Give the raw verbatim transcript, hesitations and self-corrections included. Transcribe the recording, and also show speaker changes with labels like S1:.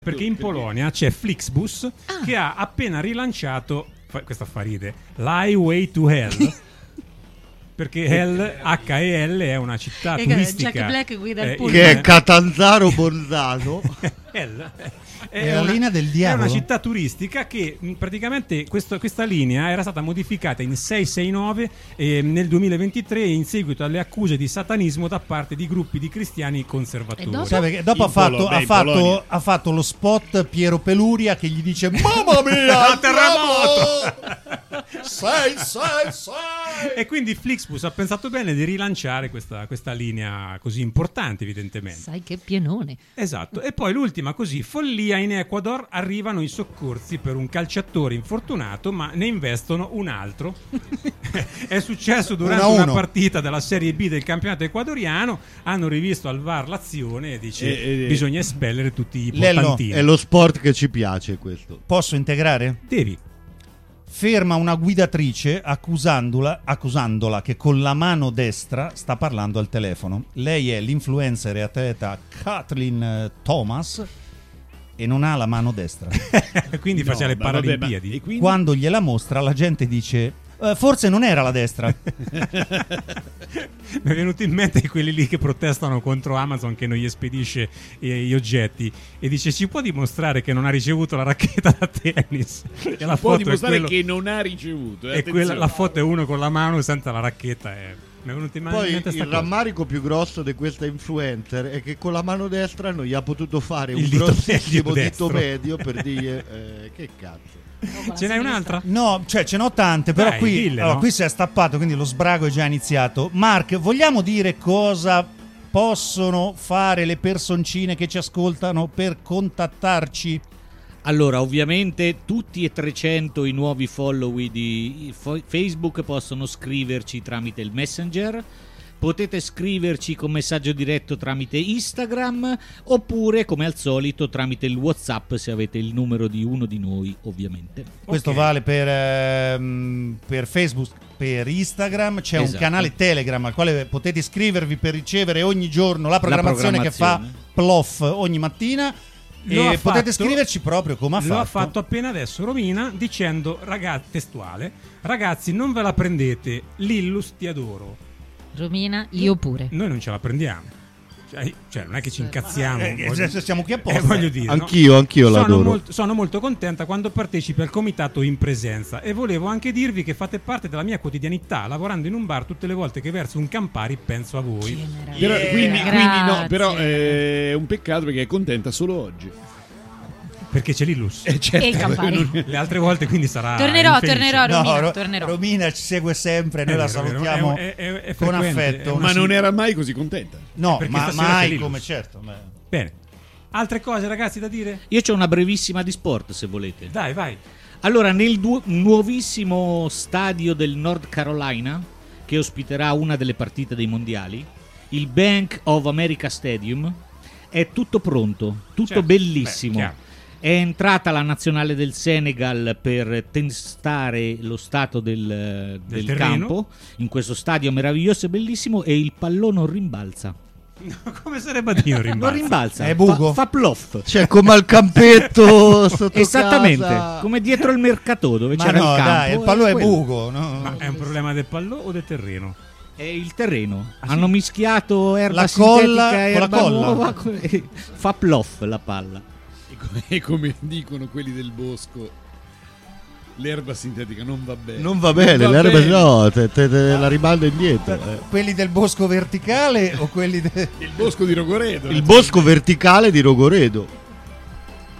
S1: Perché in Polonia c'è Flixbus
S2: ah.
S1: che ha appena rilanciato, fa, questo fa ridere, l'Highway to Hell. Perché Hell, H E L, è una città
S2: e
S1: turistica
S2: Jack Black guida il
S1: eh,
S2: pullman.
S3: Che è Catanzaro Bolzano.
S1: Hell è,
S4: è la
S1: una,
S4: linea del
S1: è
S4: diavolo.
S1: una città turistica che mh, praticamente questo, questa linea era stata modificata in sei sei nove eh, nel duemilaventitré in seguito alle accuse di satanismo da parte di gruppi di cristiani conservatori.
S2: E dopo?
S4: Cioè, perché dopo ha
S5: In
S4: fatto,
S5: Polo- beh,
S4: ha,
S5: in
S4: fatto,
S5: Polonia.
S4: ha fatto lo spot Piero Peluria che gli dice mamma mia,
S1: terremoto!
S4: sei sei sei
S1: E quindi Flixbus ha pensato bene di rilanciare questa, questa linea così importante, evidentemente.
S2: Sai che pienone.
S1: Esatto. E poi l'ultima così, follia: in Ecuador arrivano i soccorsi per un calciatore infortunato, ma ne investono un altro. È successo durante
S4: uno a
S1: una
S4: uno.
S1: partita della Serie B del campionato ecuadoriano, hanno rivisto al V A R l'azione e dice
S5: E- e-
S1: bisogna espellere tutti i
S4: Lello,
S1: portantini.
S3: È lo sport che ci piace questo.
S4: Posso integrare?
S1: Devi.
S4: Ferma una guidatrice accusandola, accusandola che con la mano destra sta parlando al telefono. Lei è l'influencer e atleta Kathleen eh, Thomas e non ha la mano destra.
S1: Quindi
S5: No,
S1: faceva le
S5: ma vabbè,
S1: Paralimpiadi.
S5: ma- e quindi?
S4: Quando gliela mostra la gente dice "Eh, forse non era la destra".
S1: Mi è venuto in mente quelli lì che protestano contro Amazon che non gli spedisce eh, gli oggetti e dice: ci può dimostrare che non ha ricevuto la racchetta da tennis? E la
S5: Può
S1: foto è
S5: dimostrare
S1: quello-
S5: che non ha ricevuto. eh,
S1: e quella,
S5: attenzione.
S1: la foto è uno con la mano senza la racchetta. È... mi è venuto in
S3: Poi
S1: mente sta
S3: il
S1: cosa.
S3: rammarico più grosso di questa influencer è che con la mano destra non gli ha potuto fare
S1: Il
S3: un
S1: dito
S3: grossissimo
S1: medio
S3: dito
S1: destro.
S3: medio per dire eh, che cazzo.
S1: Ce n'hai un'altra?
S4: No, cioè ce n'ho tante, però
S1: Dai,
S4: qui,
S1: dille,
S4: allora,
S1: no?
S4: qui si è stappato, quindi lo sbrago è già iniziato. Mark, vogliamo dire cosa possono fare le personcine che ci ascoltano per contattarci?
S6: Allora, ovviamente tutti e trecento i nuovi follow di fo- Facebook possono scriverci tramite il Messenger. Potete scriverci con messaggio diretto tramite Instagram oppure, come al solito, tramite il WhatsApp se avete il numero di uno di noi, ovviamente.
S4: Questo
S1: Ok.
S4: vale per, ehm, per Facebook, per Instagram. C'è un
S6: Esatto.
S4: canale Telegram al quale potete iscrivervi per ricevere ogni giorno la programmazione, che fa
S6: programmazione.
S4: Plof ogni mattina.
S1: Lo
S4: E
S1: ha
S4: potete
S1: fatto-
S4: scriverci proprio come ha
S1: Lo
S4: fatto.
S1: ha fatto appena adesso Romina dicendo, ragazzi, testuale: ragazzi, non ve la prendete, Lillus ti adoro.
S2: Romina, io pure.
S1: Noi non ce la prendiamo. Cioè, cioè, non è che ci incazziamo.
S4: Eh, eh,
S1: voglio-
S4: siamo qui
S1: eh,
S4: apposta.
S1: voglio dire, no?
S3: Anch'io, anch'io
S1: sono
S3: l'adoro.
S1: molto, sono molto contenta quando partecipi al comitato in presenza e volevo anche dirvi che fate parte della mia quotidianità. Lavorando in un bar, tutte le volte che verso un Campari penso a voi.
S2: Che meraviglia.
S5: Però, quindi,
S2: Grazie.
S5: quindi no, però eh, è un peccato perché è contenta solo oggi.
S1: Perché c'è Lillus.
S5: Eh, certo.
S2: E il Campari.
S1: Le altre volte quindi sarà
S2: Tornerò,
S1: infelice.
S2: tornerò,
S4: No,
S2: Romina,
S4: Ro-
S2: tornerò.
S4: Romina ci segue sempre, noi
S1: È
S4: la
S1: vero, è vero,
S4: salutiamo
S1: è- è- è
S4: con
S1: frequente,
S4: affetto.
S1: è una
S5: Ma non
S1: sì-
S5: era mai così contenta.
S4: No,
S1: perché
S4: ma
S1: stasera c'è
S4: mai
S1: Lillus.
S4: come certo. ma-
S1: Bene. Altre cose, ragazzi, da dire?
S6: Io c'ho una brevissima di sport, se volete.
S1: Dai, vai.
S6: Allora, nel du- nuovissimo stadio del North Carolina, che ospiterà una delle partite dei mondiali, il Bank of America Stadium, è tutto pronto, tutto
S1: Certo.
S6: bellissimo.
S1: Beh, chiaro.
S6: È entrata la nazionale del Senegal per testare lo stato del, del
S1: terreno.
S6: campo in questo stadio meraviglioso e bellissimo, e il pallone non rimbalza.
S1: Come sarebbe a dire un rimbalzo?
S6: Non rimbalza,
S4: È buco?
S6: fa, fa plof.
S3: Cioè, come al campetto sotto
S6: Esattamente,
S3: casa.
S6: come dietro il mercato dove
S4: Ma
S6: c'era
S4: no,
S6: il campo.
S4: dai, il pallone è
S6: quello.
S4: buco. No?
S1: Ma è un problema del pallone o del terreno?
S6: È il terreno. Hanno mischiato erba
S4: La
S6: sintetica
S4: colla
S6: e
S4: con la
S6: erba
S4: colla.
S6: nuova, e fa plof la palla.
S5: E come, e come dicono quelli del bosco, l'erba sintetica non va bene.
S3: Non va bene,
S5: Non va
S3: l'erba
S5: bene.
S3: no, te, te- te la rimanda indietro. eh.
S4: Quelli del bosco verticale o quelli de-
S5: Il bosco di Rogoredo.
S3: Il bosco verticale di Rogoredo.